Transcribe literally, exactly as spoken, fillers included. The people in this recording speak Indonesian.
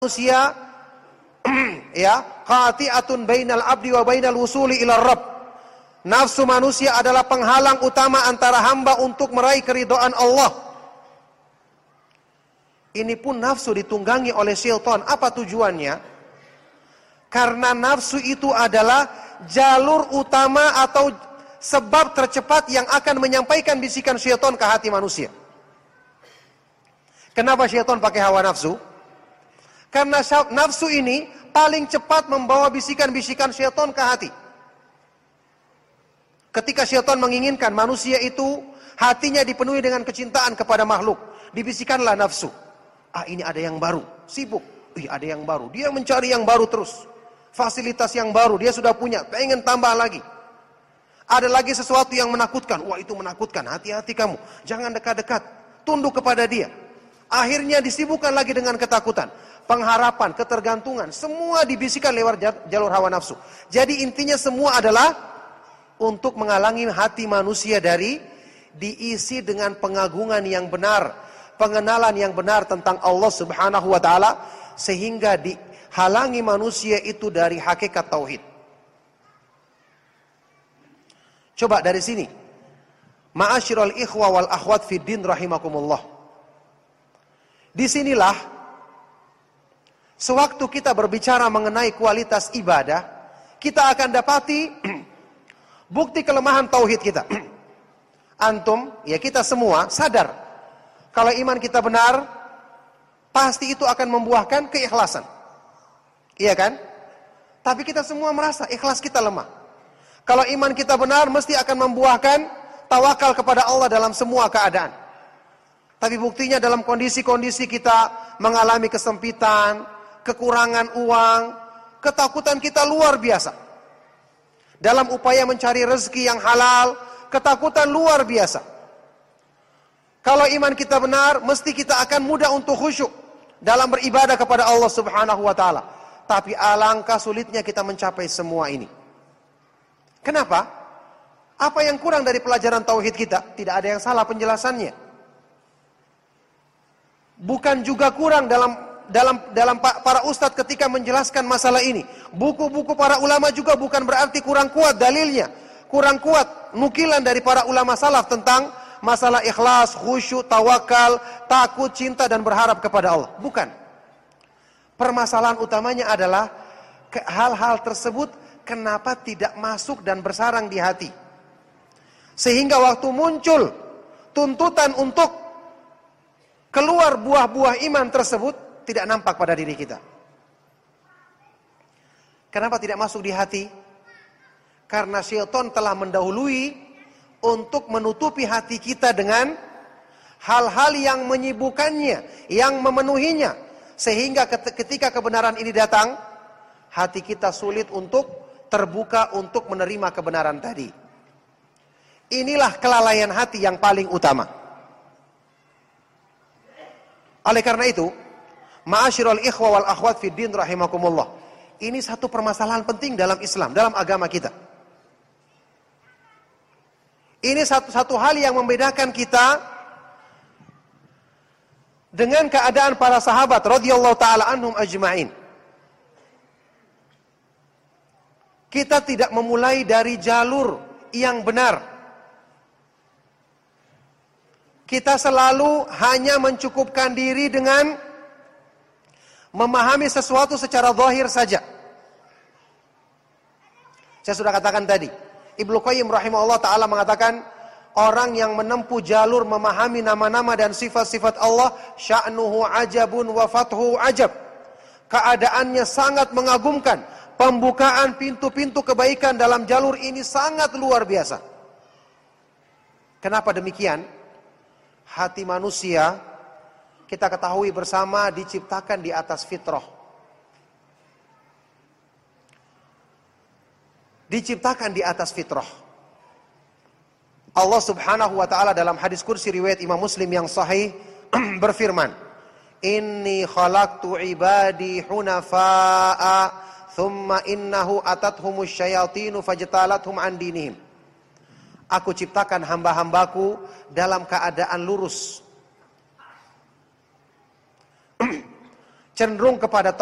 manusia ya, qati'atun bainal abdi wa bainal wusuli ila rabb. Nafsu manusia adalah penghalang utama antara hamba untuk meraih keridhaan Allah. Ini pun nafsu ditunggangi oleh syaitan. Apa tujuannya? Karena nafsu itu adalah jalur utama atau sebab tercepat yang akan menyampaikan bisikan syaitan ke hati manusia. Kenapa syaitan pakai hawa nafsu? Karena nafsu ini paling cepat membawa bisikan-bisikan syaitan ke hati. Ketika syaitan menginginkan manusia itu hatinya dipenuhi dengan kecintaan kepada makhluk, dibisikanlah nafsu. Ah, ini ada yang baru, sibuk. Ih, ada yang baru. Dia mencari yang baru terus. Fasilitas yang baru dia sudah punya, pengen tambah lagi. Ada lagi sesuatu yang menakutkan. Wah, itu menakutkan. Hati-hati kamu. Jangan dekat-dekat. Tunduk kepada dia. Akhirnya disibukkan lagi dengan ketakutan, pengharapan, ketergantungan, semua dibisikkan lewat jalur hawa nafsu. Jadi intinya semua adalah untuk menghalangi hati manusia dari diisi dengan pengagungan yang benar, pengenalan yang benar tentang Allah Subhanahu wa taala, sehingga dihalangi manusia itu dari hakikat tauhid. Coba dari sini. Ma'asyiral ikhwa wal akhwat fid din rahimakumullah. Disinilah sewaktu kita berbicara mengenai kualitas ibadah, kita akan dapati bukti kelemahan tauhid kita. Antum, ya kita semua sadar kalau iman kita benar, pasti itu akan membuahkan keikhlasan. Iya kan? Tapi kita semua merasa ikhlas kita lemah. Kalau iman kita benar, mesti akan membuahkan tawakal kepada Allah dalam semua keadaan. Tapi buktinya dalam kondisi-kondisi kita mengalami kesempitan, kekurangan uang, ketakutan kita luar biasa. Dalam upaya mencari rezeki yang halal, ketakutan luar biasa. Kalau iman kita benar, mesti kita akan mudah untuk khusyuk dalam beribadah kepada Allah Subhanahu wa taala. Tapi alangkah sulitnya kita mencapai semua ini. Kenapa? Apa yang kurang dari pelajaran tauhid kita? Tidak ada yang salah penjelasannya. Bukan juga kurang dalam dalam dalam para ustadz ketika menjelaskan masalah ini. Buku-buku para ulama juga bukan berarti kurang kuat dalilnya, kurang kuat nukilan dari para ulama salaf tentang masalah ikhlas, khusyuk, tawakal, takut, cinta dan berharap kepada Allah. Bukan. Permasalahan utamanya adalah hal-hal tersebut kenapa tidak masuk dan bersarang di hati. Sehingga waktu muncul tuntutan untuk keluar buah-buah iman tersebut tidak nampak pada diri kita. Kenapa tidak masuk di hati? Karena syaitan telah mendahului untuk menutupi hati kita dengan hal-hal yang menyibukkannya, yang memenuhinya. Sehingga ketika kebenaran ini datang, hati kita sulit untuk terbuka untuk menerima kebenaran tadi. Inilah kelalaian hati yang paling utama. Oleh karena itu, ma'asyiral ikhwa wal akhwat fid din rahimakumullah. Ini satu permasalahan penting dalam Islam, dalam agama kita. Ini satu-satu hal yang membedakan kita dengan keadaan para sahabat radhiyallahu taala anhum ajma'in. Kita tidak memulai dari jalur yang benar. Kita selalu hanya mencukupkan diri dengan memahami sesuatu secara zahir saja. Saya sudah katakan tadi, Ibnu Qayyim rahimahullah ta'ala mengatakan, orang yang menempuh jalur memahami nama-nama dan sifat-sifat Allah, sya'nuhu ajabun wa fathu ajab. Keadaannya sangat mengagumkan. Pembukaan pintu-pintu kebaikan dalam jalur ini sangat luar biasa. Kenapa demikian? Hati manusia, kita ketahui bersama, diciptakan di atas fitrah. Diciptakan di atas fitrah. Allah Subhanahu wa taala dalam hadis kursi riwayat Imam Muslim yang sahih berfirman, "Inni khalaqtu ibadi hunafa'a, thumma innahu atathumus syayatinu fajtalathum an dinihim." Aku ciptakan hamba-hambaku dalam keadaan lurus. cenderung kepada